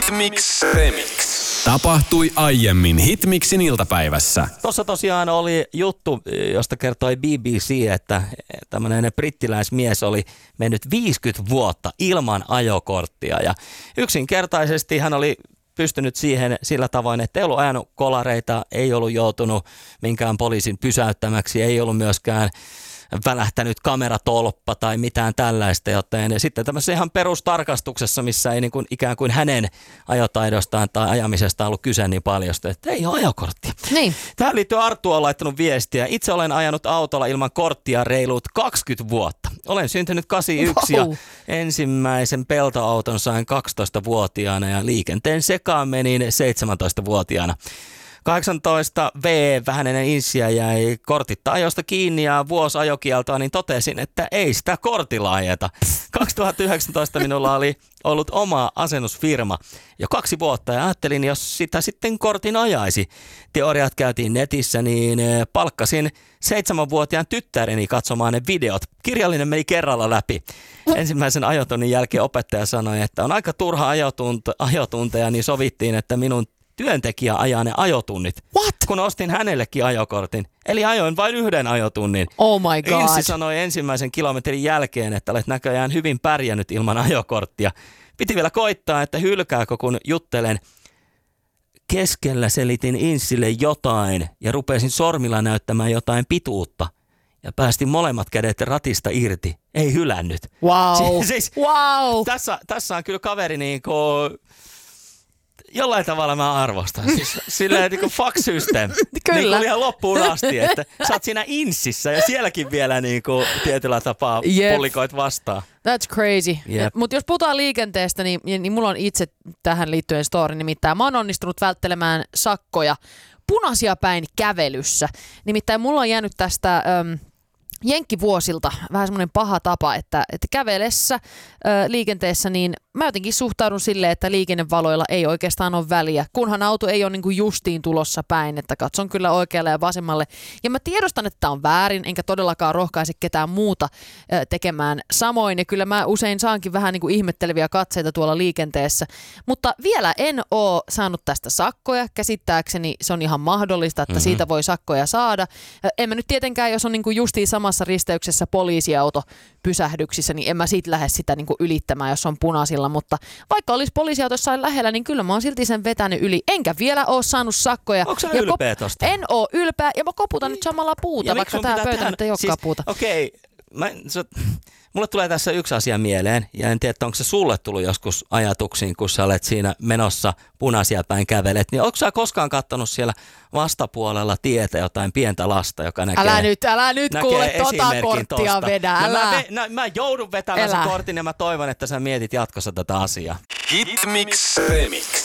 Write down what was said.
Hitmix Remix. Tapahtui aiemmin Hitmixin iltapäivässä. Tuossa tosiaan oli juttu, josta kertoi BBC, että tämmöinen brittiläismies oli mennyt 50 vuotta ilman ajokorttia. Ja yksinkertaisesti hän oli pystynyt siihen sillä tavoin, että ei ollut ajanut kolareita, ei ollut joutunut minkään poliisin pysäyttämäksi, ei ollut myöskään välähtänyt kameratolppa tai mitään tällaista, joten sitten tämmöisessä ihan perustarkastuksessa, missä ei niin kuin ikään kuin hänen ajotaidostaan tai ajamisestaan ollut kyse niin paljon, että ei ole ajokorttia. Niin. Tähän liittyen Arttu on laittanut viestiä. Itse olen ajanut autolla ilman korttia reilut 20 vuotta. Olen syntynyt 81 ja ensimmäisen peltoauton sain 12-vuotiaana ja liikenteen sekaan menin 17-vuotiaana. 18V vähän ennen insiä jäi kortitta ajosta kiinni ja vuosi ajokieltoa, niin totesin, että ei sitä kortilla ajeta. 2019 minulla oli ollut oma asennusfirma jo 2 vuotta ja ajattelin, jos sitä sitten kortin ajaisi. Teoriat käytiin netissä, niin palkkasin 7-vuotiaan tyttäreni katsomaan ne videot. Kirjallinen meni kerralla läpi. Ensimmäisen ajotunnin jälkeen opettaja sanoi, että on aika turha ajotunteja, niin sovittiin, että minun työntekijä ajaa ne ajotunnit. What? Kun ostin hänellekin ajokortin. Eli ajoin vain 1 ajotunnin. Oh my god. Inssi sanoi ensimmäisen kilometrin jälkeen, että olet näköjään hyvin pärjännyt ilman ajokorttia. Piti vielä koittaa, että hylkääkö kun juttelen. Keskellä selitin Inssille jotain ja rupesin sormilla näyttämään jotain pituutta. Ja päästin molemmat kädet ratista irti. Ei hylännyt. Wow. Wow. Tässä on kyllä kaveri niinku... Jollain tavalla mä arvostan. Siis silleen niin kuin fuck system. Kyllä. Niin ihan loppuun asti, että sä oot siinä insissä ja sielläkin vielä niin kuin tietyllä tapaa pullikoit vastaan. That's crazy. Yep. Mutta jos puhutaan liikenteestä, niin mulla on itse tähän liittyen story. Nimittäin mä oon onnistunut välttelemään sakkoja punaisia päin kävelyssä. Nimittäin mulla on jäänyt tästä... jenkkivuosilta vähän semmoinen paha tapa, että kävelessä liikenteessä, niin mä jotenkin suhtaudun silleen, että liikennevaloilla ei oikeastaan ole väliä, kunhan auto ei ole niin kuin justiin tulossa päin, että katson kyllä oikealle ja vasemmalle. Ja mä tiedostan, että tämä on väärin, enkä todellakaan rohkaise ketään muuta tekemään samoin. Ja kyllä mä usein saankin vähän niin kuin ihmetteleviä katseita tuolla liikenteessä. Mutta vielä en ole saanut tästä sakkoja. Käsittääkseni se on ihan mahdollista, että siitä voi sakkoja saada. En mä nyt tietenkään, jos on niin kuin justiin samassa risteyksessä poliisiauto pysähdyksissä, niin en mä siitä lähde sitä niin kuin ylittämään, jos on punaisilla, mutta vaikka olisi poliisiauto jossain lähellä, niin kyllä mä oon silti sen vetänyt yli, enkä vielä ole saanut sakkoja. Onko sä ylpeä tosta? En oo ylpeä, ja mä koputan nyt samalla puuta, vaikka tää pöytä nyt ei olekaan puuta. Okei, mulle tulee tässä yksi asia mieleen, ja en tiedä, onko se sulle tullut joskus ajatuksiin, kun sä olet siinä menossa punaisia päin kävelet, niin onko sä koskaan katsonut siellä vastapuolella tietä jotain pientä lasta, joka näkee Älä nyt kuule tota korttia tosta. vedä, älä. Mä joudun vetämään sen kortin, ja mä toivon, että sä mietit jatkossa tätä asiaa. Hitmix Remix.